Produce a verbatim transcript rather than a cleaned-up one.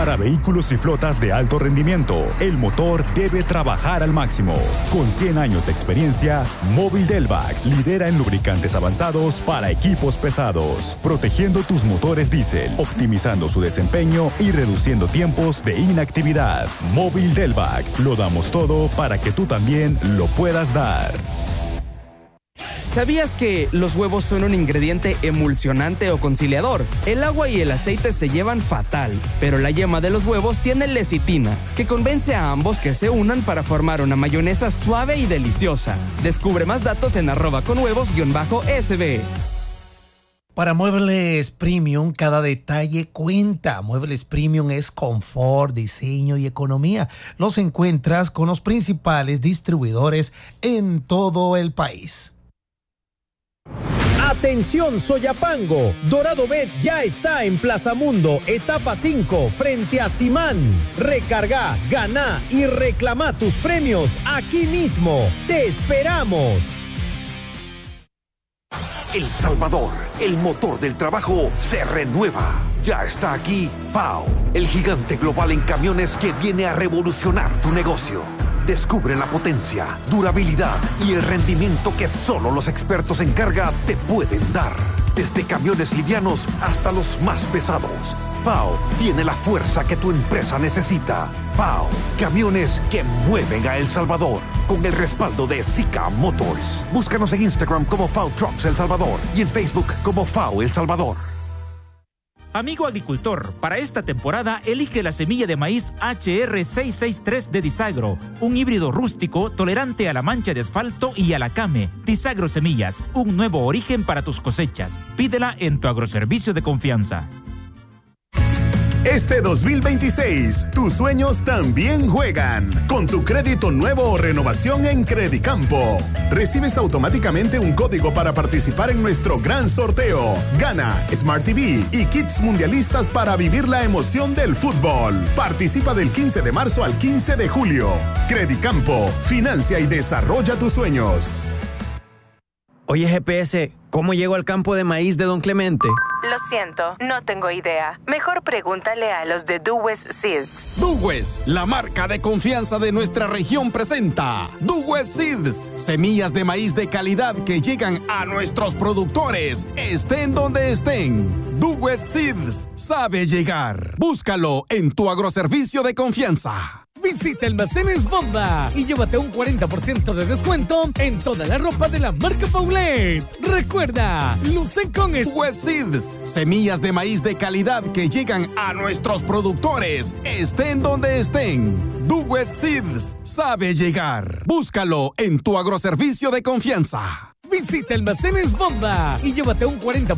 Para vehículos y flotas de alto rendimiento, el motor debe trabajar al máximo. Con cien años de experiencia, Móvil Delvac lidera en lubricantes avanzados para equipos pesados, protegiendo tus motores diésel, optimizando su desempeño y reduciendo tiempos de inactividad. Móvil Delvac, lo damos todo para que tú también lo puedas dar. ¿Sabías que los huevos son un ingrediente emulsionante o conciliador? El agua y el aceite se llevan fatal, pero la yema de los huevos tiene lecitina, que convence a ambos que se unan para formar una mayonesa suave y deliciosa. Descubre más datos en arroba con huevos guión bajo S B. Para Muebles Premium, cada detalle cuenta. Muebles Premium es confort, diseño y economía. Los encuentras con los principales distribuidores en todo el país. Atención Soyapango, Dorado Bet ya está en Plaza Mundo, etapa cinco, frente a Simán. Recarga, gana y reclama tus premios aquí mismo. ¡Te esperamos! El Salvador, el motor del trabajo, se renueva. Ya está aquí F A O, el gigante global en camiones que viene a revolucionar tu negocio. Descubre la potencia, durabilidad y el rendimiento que solo los expertos en carga te pueden dar. Desde camiones livianos hasta los más pesados, F A O tiene la fuerza que tu empresa necesita. F A O, camiones que mueven a El Salvador. Con el respaldo de Zika Motors. Búscanos en Instagram como F A O Trucks El Salvador y en Facebook como F A O El Salvador. Amigo agricultor, para esta temporada elige la semilla de maíz H R seiscientos sesenta y tres de Disagro, un híbrido rústico tolerante a la mancha de asfalto y a la came. Disagro Semillas, un nuevo origen para tus cosechas. Pídela en tu agroservicio de confianza. Este dos mil veintiséis, tus sueños también juegan. Con tu crédito nuevo o renovación en Credicampo, recibes automáticamente un código para participar en nuestro gran sorteo. Gana Smart T V y kits mundialistas para vivir la emoción del fútbol. Participa del quince de marzo al quince de julio. Credicampo, financia y desarrolla tus sueños. Oye, G P S, ¿cómo llego al campo de maíz de Don Clemente? Lo siento, no tengo idea. Mejor pregúntale a los de Duwes Seeds. Duwes, la marca de confianza de nuestra región, presenta Duwes Seeds, semillas de maíz de calidad que llegan a nuestros productores, estén donde estén. Duwes Seeds sabe llegar. Búscalo en tu agroservicio de confianza. Visita Almacenes Bomba y llévate un cuarenta por ciento de descuento en toda la ropa de la marca Paulette. Recuerda, luce con Duwes Seeds, semillas de maíz de calidad que llegan a nuestros productores, estén donde estén. Duwes Seeds sabe llegar. Búscalo en tu agroservicio de confianza. Visita Almacenes Bomba y llévate un cuarenta por ciento